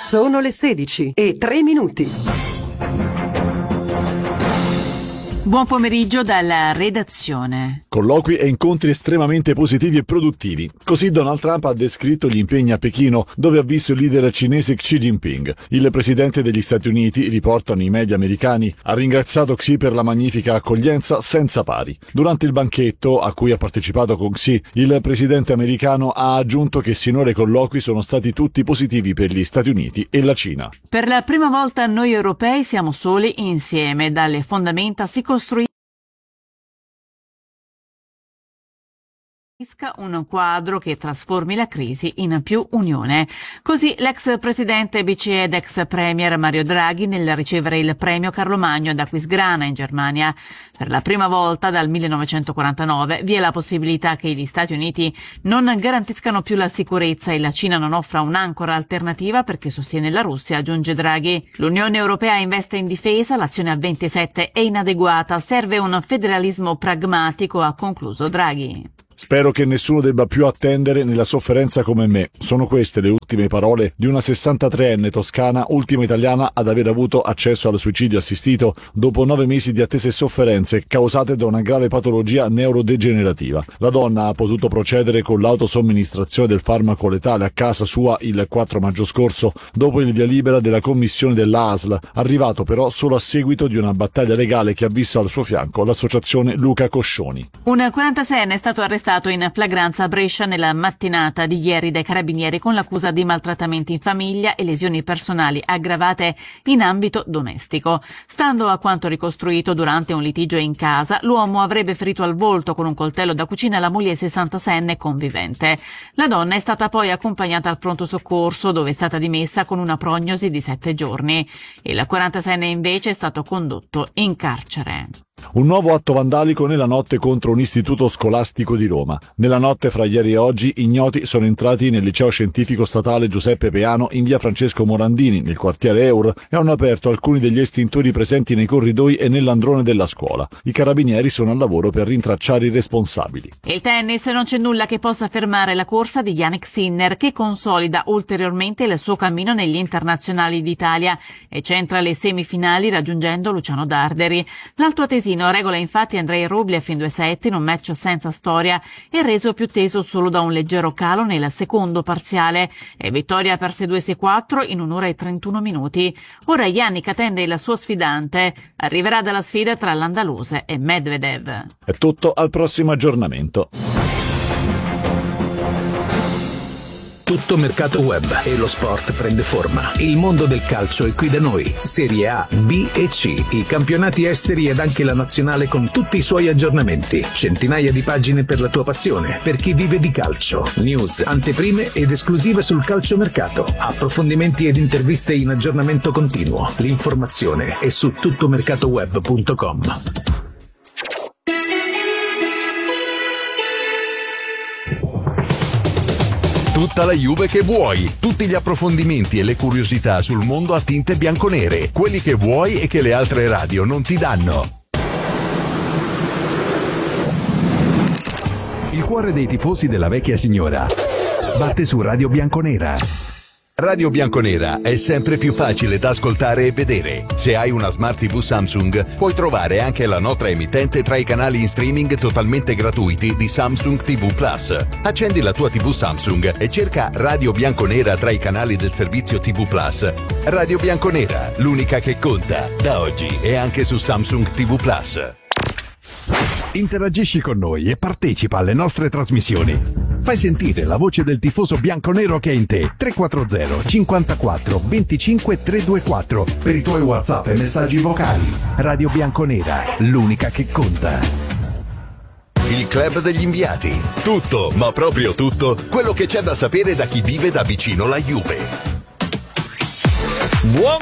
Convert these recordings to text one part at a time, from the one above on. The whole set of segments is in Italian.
Sono le 16:03. Buon pomeriggio dalla redazione. Colloqui e incontri estremamente positivi e produttivi. Così Donald Trump ha descritto gli impegni a Pechino, dove ha visto il leader cinese Xi Jinping. Il presidente degli Stati Uniti, riportano i media americani, ha ringraziato Xi per la magnifica accoglienza senza pari. Durante il banchetto, a cui ha partecipato con Xi, il presidente americano ha aggiunto che sinora i colloqui sono stati tutti positivi per gli Stati Uniti e la Cina. Per la prima volta noi europei siamo soli insieme. Dalle fondamenta si costruisca un quadro che trasformi la crisi in più unione. Così l'ex presidente BCE ed ex premier Mario Draghi nel ricevere il premio Carlo Magno da Aquisgrana in Germania. Per la prima volta dal 1949 vi è la possibilità che gli Stati Uniti non garantiscano più la sicurezza e la Cina non offra un'ancora alternativa perché sostiene la Russia, aggiunge Draghi. L'Unione Europea investe in difesa, l'azione a 27 è inadeguata, serve un federalismo pragmatico, ha concluso Draghi. Spero che nessuno debba più attendere nella sofferenza come me. Sono queste le ultime parole di una 63enne toscana, ultima italiana ad aver avuto accesso al suicidio assistito dopo 9 mesi di attese e sofferenze causate da una grave patologia neurodegenerativa. La donna ha potuto procedere con l'autosomministrazione del farmaco letale a casa sua il 4 maggio scorso, dopo il via libera della commissione dell'ASL, arrivato però solo a seguito di una battaglia legale che ha visto al suo fianco l'associazione Luca Coscioni. Un 46enne è stato arrestato in flagranza a Brescia nella mattinata di ieri dai carabinieri con l'accusa di maltrattamenti in famiglia e lesioni personali aggravate in ambito domestico. Stando a quanto ricostruito durante un litigio in casa, l'uomo avrebbe ferito al volto con un coltello da cucina la moglie 66enne convivente. La donna è stata poi accompagnata al pronto soccorso, dove è stata dimessa con una prognosi di 7 giorni. Il 46enne invece è stato condotto in carcere. Un nuovo atto vandalico nella notte contro un istituto scolastico di Roma. Nella notte fra ieri e oggi ignoti sono entrati nel liceo scientifico statale Giuseppe Peano in via Francesco Morandini, nel quartiere Eur, e hanno aperto alcuni degli estintori presenti nei corridoi e nell'androne della scuola. I carabinieri sono al lavoro per rintracciare i responsabili. Il tennis: non c'è nulla che possa fermare la corsa di Jannik Sinner, che consolida ulteriormente il suo cammino negli internazionali d'Italia e centra le semifinali raggiungendo Luciano Darderi. L'altoatesino regola infatti Andrei Rublev in 2 set in un match senza storia e reso più teso solo da un leggero calo nel secondo parziale, e vittoria per 6-2-6-4 in 1 ora e 31 minuti. Ora Jannik attende il suo sfidante. Arriverà dalla sfida tra l'andaluse e Medvedev. È tutto, al prossimo aggiornamento. Tutto mercato web e lo sport prende forma. Il mondo del calcio è qui da noi. Serie A, B e C, i campionati esteri ed anche la nazionale con tutti i suoi aggiornamenti. Centinaia di pagine per la tua passione, per chi vive di calcio. News, anteprime ed esclusive sul calciomercato. Approfondimenti ed interviste in aggiornamento continuo. L'informazione è su tuttomercatoweb.com. Tutta la Juve che vuoi, tutti gli approfondimenti e le curiosità sul mondo a tinte bianconere, quelli che vuoi e che le altre radio non ti danno. Il cuore dei tifosi della vecchia signora batte su Radio Bianconera. Radio Bianconera è sempre più facile da ascoltare e vedere. Se hai una Smart TV Samsung, puoi trovare anche la nostra emittente tra i canali in streaming totalmente gratuiti di Samsung TV Plus. Accendi la tua TV Samsung e cerca Radio Bianconera tra i canali del servizio TV Plus. Radio Bianconera, l'unica che conta, da oggi e anche su Samsung TV Plus. Interagisci con noi e partecipa alle nostre trasmissioni. Fai sentire la voce del tifoso bianconero che è in te. 340 54 25 324 per i tuoi WhatsApp e messaggi vocali. Radio Bianconera, l'unica che conta. Il club degli inviati. Tutto, ma proprio tutto, quello che c'è da sapere da chi vive da vicino la Juve. Buon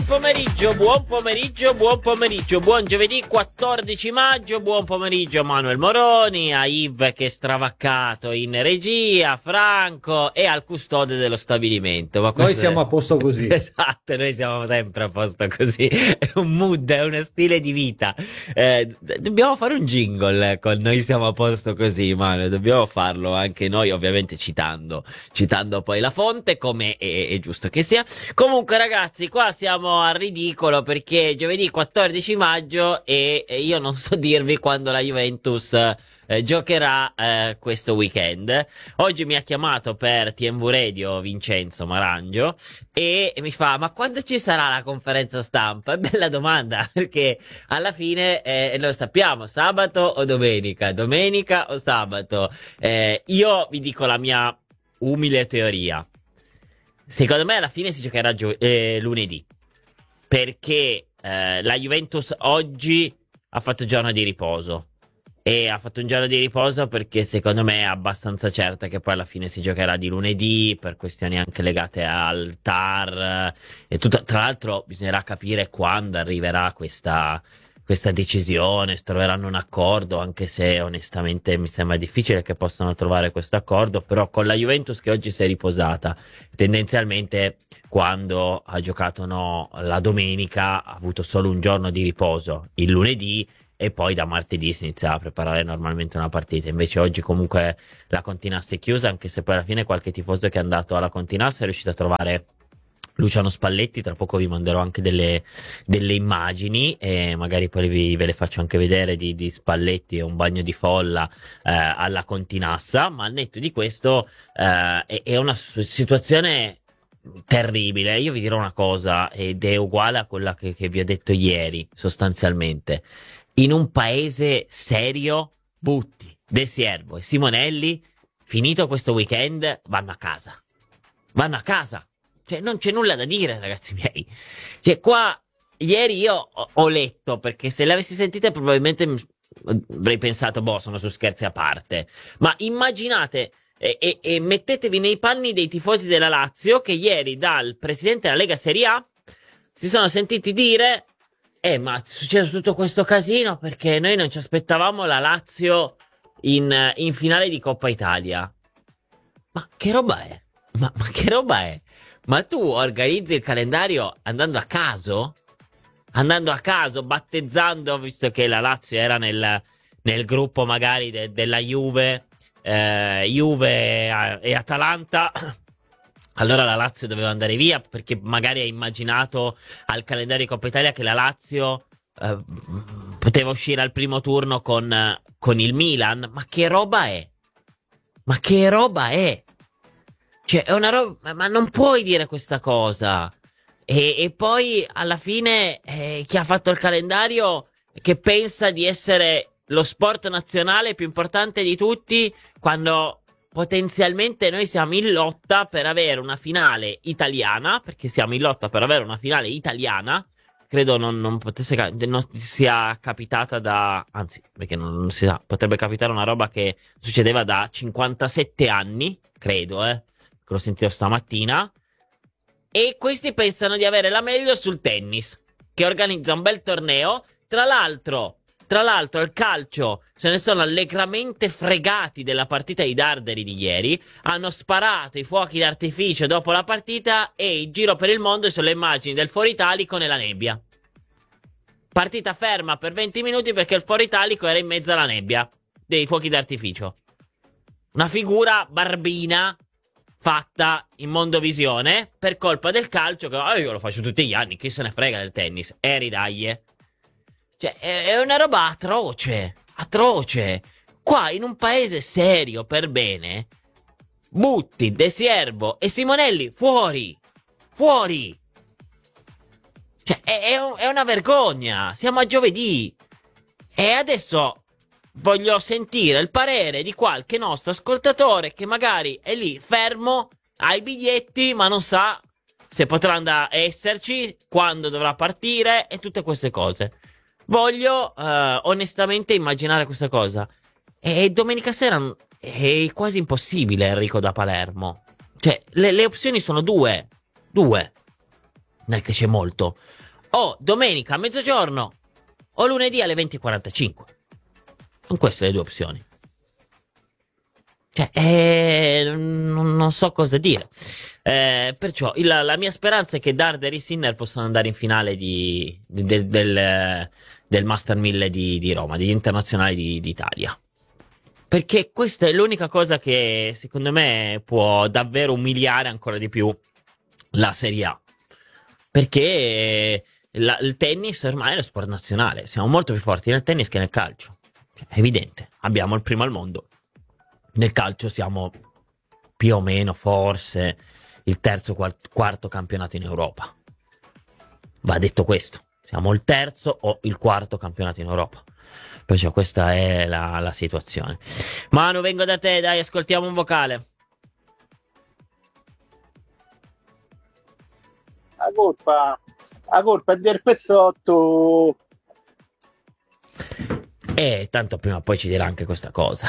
pomeriggio, buon giovedì 14 maggio, buon pomeriggio a Manuel Moroni, a Yves che è stravaccato in regia, Franco e al custode dello stabilimento. Ma Noi siamo a posto così. Esatto, noi siamo sempre a posto così, è un mood, è uno stile di vita. Dobbiamo fare un jingle con Noi siamo a posto così, Manuel, dobbiamo farlo anche noi, ovviamente citando poi la fonte, come è giusto che sia. Comunque ragazzi, qua siamo al ridicolo perché giovedì 14 maggio e io non so dirvi quando la Juventus giocherà questo weekend. Oggi mi ha chiamato per TMV Radio Vincenzo Marangio e mi fa: ma quando ci sarà la conferenza stampa? È bella domanda, perché alla fine lo sappiamo, sabato o domenica o sabato. Io vi dico la mia umile teoria. Secondo me alla fine si giocherà lunedì, perché la Juventus oggi ha fatto giorno di riposo, e ha fatto un giorno di riposo perché secondo me è abbastanza certa che poi alla fine si giocherà di lunedì, per questioni anche legate al TAR e tutto. Tra l'altro bisognerà capire quando arriverà questa decisione, se troveranno un accordo, anche se onestamente mi sembra difficile che possano trovare questo accordo, però con la Juventus che oggi si è riposata, tendenzialmente quando ha giocato la domenica ha avuto solo un giorno di riposo, il lunedì, e poi da martedì si inizia a preparare normalmente una partita. Invece oggi comunque la Continasse è chiusa, anche se poi alla fine qualche tifoso che è andato alla Continasse è riuscito a trovare Luciano Spalletti. Tra poco vi manderò anche delle immagini e magari poi ve le faccio anche vedere di Spalletti e un bagno di folla alla Continassa. Ma al netto di questo è una situazione terribile. Io vi dirò una cosa, ed è uguale a quella che vi ho detto ieri sostanzialmente. In un paese serio, Butti, De Siervo e Simonelli, finito questo weekend, vanno a casa. Cioè, non c'è nulla da dire, ragazzi miei. Cioè, qua, ieri io ho letto, perché se le avessi sentite probabilmente avrei pensato, sono su scherzi a parte. Ma immaginate e mettetevi nei panni dei tifosi della Lazio, che ieri dal presidente della Lega Serie A si sono sentiti dire: ma succede tutto questo casino perché noi non ci aspettavamo la Lazio in finale di Coppa Italia. Ma che roba è? Ma che roba è? Ma tu organizzi il calendario andando a caso, battezzando, visto che la Lazio era nel gruppo magari della Juve e Atalanta. Allora la Lazio doveva andare via, perché magari ha immaginato al calendario di Coppa Italia che la Lazio poteva uscire al primo turno con il Milan. Ma che roba è? Cioè, è una roba, ma non puoi dire questa cosa. E poi alla fine chi ha fatto il calendario, che pensa di essere lo sport nazionale più importante di tutti, quando potenzialmente noi siamo in lotta per avere una finale italiana, perché siamo in lotta per avere una finale italiana. Credo non sia capitata anzi, perché non si sa, potrebbe capitare una roba che succedeva da 57 anni, credo, che l'ho sentito stamattina. E questi pensano di avere la meglio sul tennis, che organizza un bel torneo. Tra l'altro il calcio se ne sono allegramente fregati della partita di Darderi di ieri. Hanno sparato i fuochi d'artificio dopo la partita e in giro per il mondo sono le immagini del Foro Italico nella nebbia. Partita ferma per 20 minuti perché il Foro Italico era in mezzo alla nebbia dei fuochi d'artificio. Una figura barbina fatta in mondovisione per colpa del calcio, che io lo faccio tutti gli anni, chi se ne frega del tennis, ridaglie. Cioè, è una roba atroce. Qua, in un paese serio per bene, Butti, De Siervo e Simonelli fuori. Cioè, è una vergogna. Siamo a giovedì. E adesso voglio sentire il parere di qualche nostro ascoltatore che magari è lì fermo, ha i biglietti, ma non sa se potrà esserci, quando dovrà partire e tutte queste cose. Voglio onestamente immaginare questa cosa. E domenica sera è quasi impossibile, Enrico da Palermo. Cioè, le opzioni sono due. non è che c'è molto. O domenica a mezzogiorno o lunedì alle 20:45. Sono queste le due opzioni. Cioè, non so cosa dire. Perciò la mia speranza è che Darder e Sinner possano andare in finale del Master 1000 di Roma, degli internazionali d'Italia. Perché questa è l'unica cosa che secondo me può davvero umiliare ancora di più la Serie A. Perché il tennis ormai è lo sport nazionale. Siamo molto più forti nel tennis che nel calcio. È evidente, abbiamo il primo al mondo. Nel calcio siamo più o meno forse il terzo quarto campionato in Europa. Va detto questo, siamo il terzo o il quarto campionato in Europa. Perciò questa è la situazione. Manu, vengo da te, dai, ascoltiamo un vocale. La colpa è del pezzotto. Tanto prima o poi ci dirà anche questa cosa.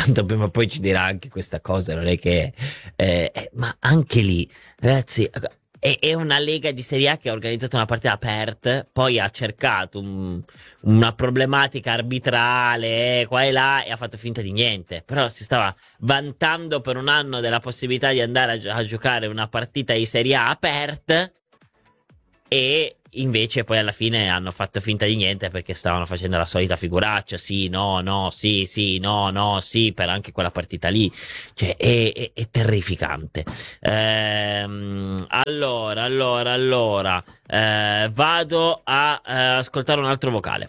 Non è che ma anche lì, ragazzi, è una lega di Serie A che ha organizzato una partita aperta, poi ha cercato una problematica arbitrale qua e là e ha fatto finta di niente. Però si stava vantando per un anno della possibilità di andare a giocare una partita di Serie A aperta, e invece poi alla fine hanno fatto finta di niente perché stavano facendo la solita figuraccia, sì, no, sì, no, sì, per anche quella partita lì. Cioè è terrificante. Allora, vado a ascoltare un altro vocale.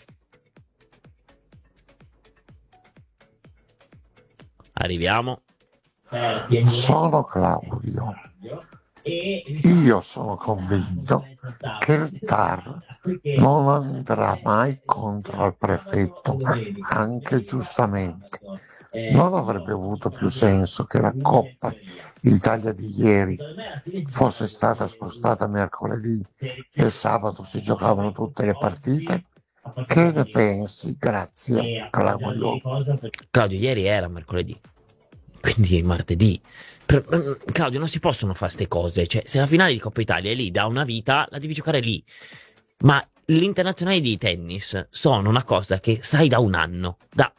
Arriviamo. Sono Claudio. Io sono convinto che il TAR non andrà mai contro il prefetto, anche giustamente. Non avrebbe avuto più senso che la Coppa Italia di ieri fosse stata spostata mercoledì e sabato si giocavano tutte le partite. Che ne pensi? Grazie, Claudio. Claudio, ieri era mercoledì, quindi martedì. Claudio, non si possono fare queste cose. Cioè, se la finale di Coppa Italia è lì da una vita, la devi giocare lì. Ma gli internazionali di tennis sono una cosa che sai da un anno.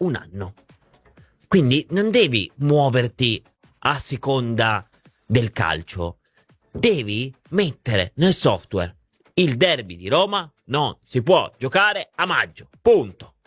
Quindi non devi muoverti a seconda del calcio. Devi mettere nel software: il derby di Roma non si può giocare a maggio. Punto.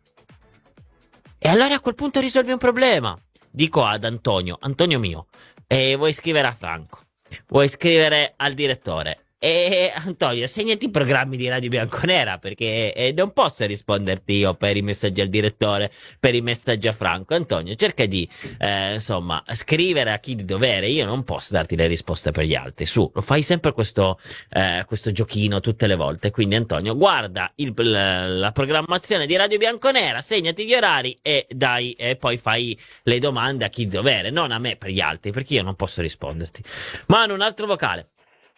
E allora a quel punto risolvi un problema. Dico ad Antonio mio, vuoi scrivere a Franco, vuoi scrivere al direttore, e Antonio, segnati i programmi di Radio Bianconera, perché non posso risponderti io per i messaggi al direttore, per i messaggi a Franco. Antonio, cerca di scrivere a chi di dovere. Io non posso darti le risposte per gli altri. Su, lo fai sempre questo giochino tutte le volte. Quindi Antonio, guarda la programmazione di Radio Bianconera, segnati gli orari e poi fai le domande a chi di dovere, non a me per gli altri, perché io non posso risponderti. Manu, un altro vocale.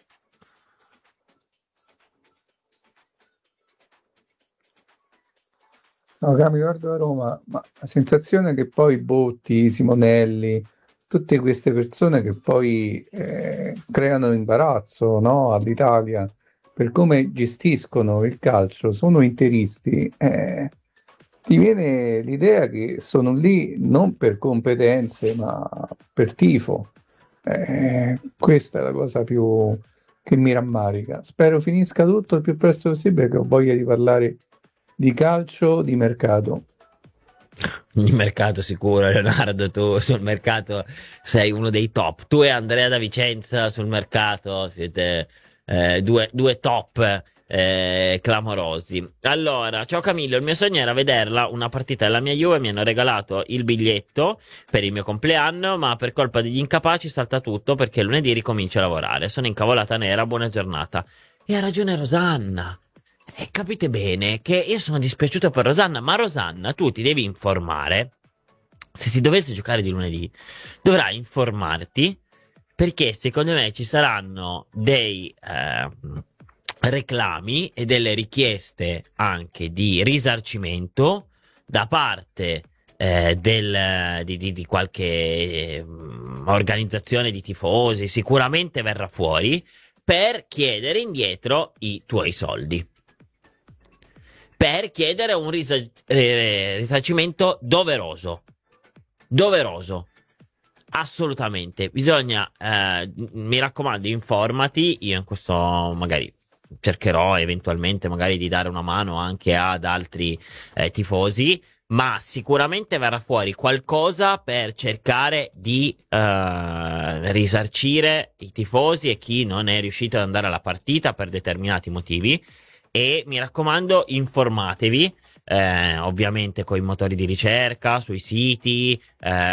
No, mi guardo a Roma, ma la sensazione è che poi Botti, Simonelli, tutte queste persone che poi creano imbarazzo, no, all'Italia per come gestiscono il calcio, sono interisti, ti viene l'idea che sono lì non per competenze ma per tifo. Questa è la cosa più che mi rammarica. Spero finisca tutto il più presto possibile, che ho voglia di parlare di calcio, di mercato. Il mercato sicuro, Leonardo, tu sul mercato sei uno dei top. Tu e Andrea da Vicenza sul mercato siete due top clamorosi. Allora, ciao Camillo, il mio sogno era vederla una partita della mia Juve, mi hanno regalato il biglietto per il mio compleanno, ma per colpa degli incapaci salta tutto perché lunedì ricomincio a lavorare. Sono incavolata nera, buona giornata. E ha ragione Rosanna. E capite bene che io sono dispiaciuto per Rosanna, ma Rosanna, tu ti devi informare. Se si dovesse giocare di lunedì, dovrai informarti, perché secondo me ci saranno dei reclami e delle richieste anche di risarcimento da parte di qualche organizzazione di tifosi. Sicuramente verrà fuori, per chiedere indietro i tuoi soldi, per chiedere un risarcimento doveroso, assolutamente. Bisogna, mi raccomando, informati. Io in questo magari cercherò eventualmente magari di dare una mano anche ad altri tifosi, ma sicuramente verrà fuori qualcosa per cercare di risarcire i tifosi e chi non è riuscito ad andare alla partita per determinati motivi. E mi raccomando, informatevi, ovviamente con i motori di ricerca, sui siti,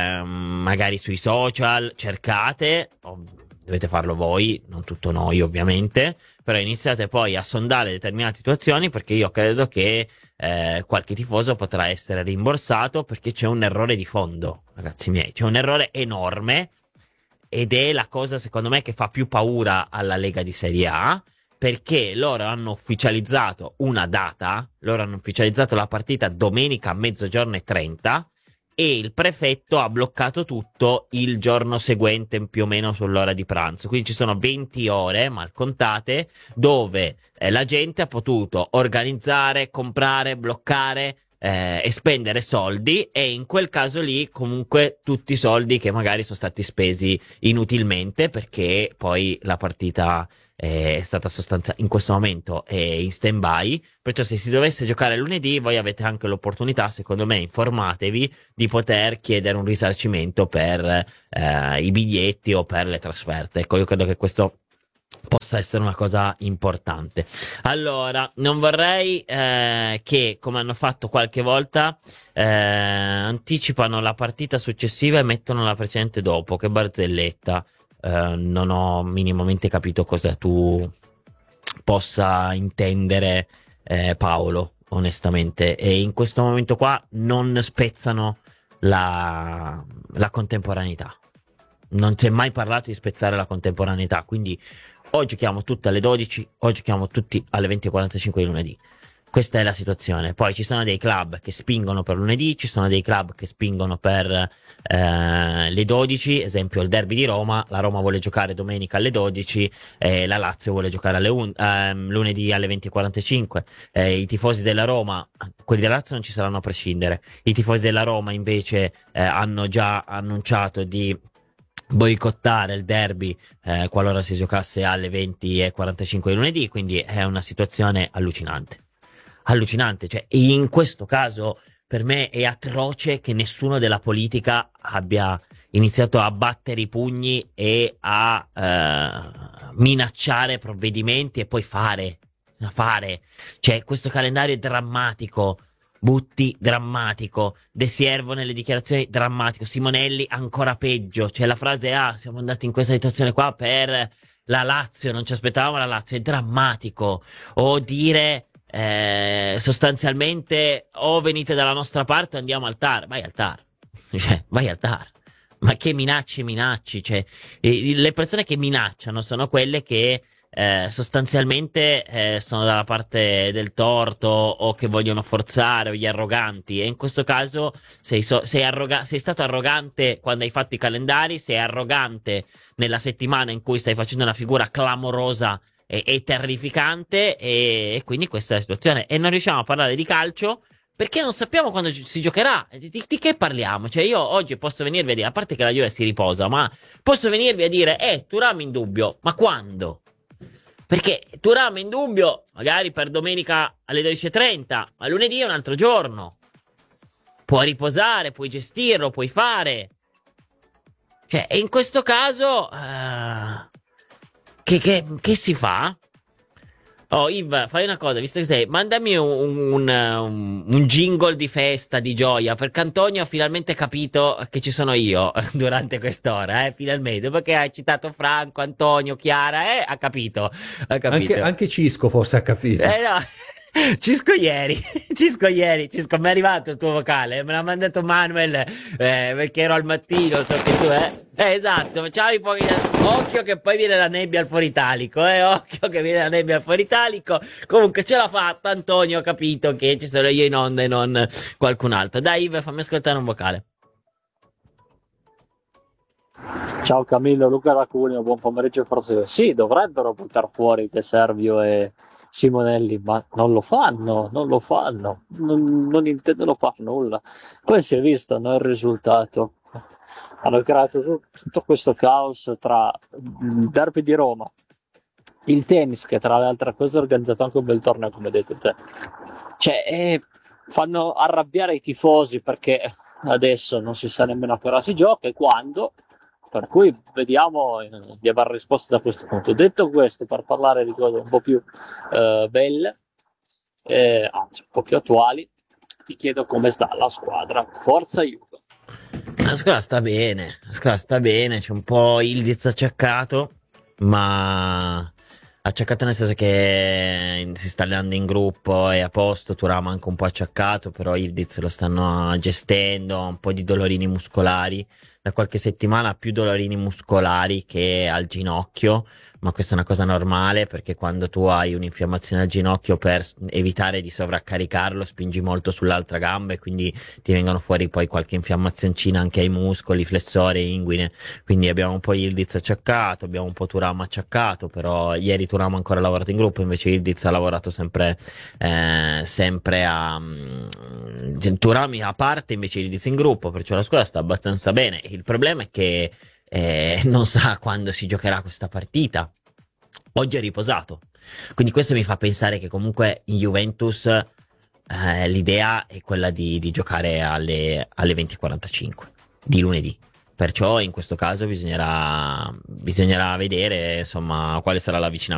magari sui social, cercate, dovete farlo voi, non tutto noi ovviamente, però iniziate poi a sondare determinate situazioni, perché io credo che qualche tifoso potrà essere rimborsato, perché c'è un errore di fondo, ragazzi miei, c'è un errore enorme, ed è la cosa secondo me che fa più paura alla Lega di Serie A, perché loro hanno ufficializzato una data, loro hanno ufficializzato la partita domenica a 12:30 e il prefetto ha bloccato tutto il giorno seguente più o meno sull'ora di pranzo, quindi ci sono 20 ore mal contate dove la gente ha potuto organizzare, comprare, bloccare e spendere soldi, e in quel caso lì comunque tutti i soldi che magari sono stati spesi inutilmente, perché poi la partita è stata in questo momento è in stand by. Perciò se si dovesse giocare lunedì, voi avete anche l'opportunità, secondo me, informatevi, di poter chiedere un risarcimento per i biglietti o per le trasferte. Ecco, io credo che questo possa essere una cosa importante. Allora, non vorrei che, come hanno fatto qualche volta, anticipano la partita successiva e mettono la precedente dopo. Che barzelletta. Non ho minimamente capito cosa tu possa intendere, Paolo, onestamente. E in questo momento qua non spezzano la contemporaneità. Non si è mai parlato di spezzare la contemporaneità, quindi o giochiamo tutti alle 12 o giochiamo tutti alle 20:45 di lunedì. Questa è la situazione. Poi ci sono dei club che spingono per lunedì, ci sono dei club che spingono per le 12, esempio il derby di Roma. La Roma vuole giocare domenica alle 12, la Lazio vuole giocare lunedì alle 20:45. I tifosi della Roma, quelli della Lazio non ci saranno a prescindere. I tifosi della Roma invece hanno già annunciato di boicottare il derby qualora si giocasse alle 20:45 di lunedì, quindi è una situazione allucinante. Cioè in questo caso per me è atroce che nessuno della politica abbia iniziato a battere i pugni e a minacciare provvedimenti e poi fare. Cioè questo calendario è drammatico. Butti drammatico, De Siervo nelle dichiarazioni drammatico, Simonelli ancora peggio. Cioè la frase siamo andati in questa situazione qua per la Lazio, non ci aspettavamo la Lazio, è drammatico. O dire sostanzialmente o venite dalla nostra parte o andiamo al TAR. Vai al TAR. Cioè, vai al TAR. Ma che minacci, cioè le persone che minacciano sono quelle che sostanzialmente sono dalla parte del torto, o che vogliono forzare, o gli arroganti. E in questo caso sei stato arrogante quando hai fatto i calendari, sei arrogante nella settimana in cui stai facendo una figura clamorosa e terrificante, e quindi questa è la situazione. E non riusciamo a parlare di calcio perché non sappiamo quando si giocherà. Di che parliamo? Cioè io oggi posso venirvi a dire, a parte che la Juve si riposa, ma posso venirvi a dire Thuram in dubbio, ma quando? Perché Thuram in dubbio magari per domenica alle 12:30, ma lunedì è un altro giorno. Puoi riposare, puoi gestirlo, puoi fare. Cioè, e in questo caso che si fa? Oh, Yves, fai una cosa, visto che sei, mandami un jingle di festa, di gioia, perché Antonio ha finalmente capito che ci sono io durante quest'ora, finalmente, perché hai citato Franco, Antonio, Chiara, ha capito. Anche Cisco forse ha capito. No. Cisco ieri, mi è arrivato il tuo vocale, me l'ha mandato Manuel, perché ero al mattino, so che tu esatto, facciamo poi, occhio che poi viene la nebbia al fuoritalico, occhio che viene la nebbia al fuoritalico. Comunque ce l'ha fatta Antonio, ho capito che ci sono io in onda e non qualcun altro. Dai Yves, fammi ascoltare un vocale. Ciao Camillo, Luca da Cuneo, buon pomeriggio forse. Sì, dovrebbero buttare fuori De Servio e Simonelli, ma non lo fanno, non intendono fare nulla. Poi si è visto, no, il risultato. Hanno creato tutto questo caos tra il derby di Roma, il tennis, che tra le altre cose ha organizzato anche un bel torneo, come hai detto te. Cioè, fanno arrabbiare i tifosi perché adesso non si sa nemmeno a che ora si gioca e quando. Per cui vediamo di aver risposto da questo punto. Detto questo, per parlare di cose un po' più belle, anzi un po' più attuali, ti chiedo come sta la squadra. Forza Juve. La squadra sta bene, c'è un po' Ildiz acciaccato, ma acciaccato nel senso che si sta allenando in gruppo, è a posto, Thuram anche un po' acciaccato, però Ildiz lo stanno gestendo, ha un po' di dolorini muscolari. Da qualche settimana ha più dolorini muscolari che al ginocchio, ma questa è una cosa normale perché quando tu hai un'infiammazione al ginocchio, per evitare di sovraccaricarlo spingi molto sull'altra gamba e quindi ti vengono fuori poi qualche infiammazioncina anche ai muscoli, flessore, inguine. Quindi abbiamo un po' Ildiz acciaccato, abbiamo un po' Thuram acciaccato, però ieri Thuram ha ancora lavorato in gruppo, invece Ildiz ha lavorato sempre a Thuram a parte, invece Ildiz in gruppo, perciò la squadra sta abbastanza bene. Il problema è che non sa quando si giocherà questa partita. Oggi è riposato, quindi questo mi fa pensare che comunque in Juventus l'idea è quella di giocare alle 20:45 di lunedì. Perciò in questo caso bisognerà vedere insomma quale sarà l'avvicinamento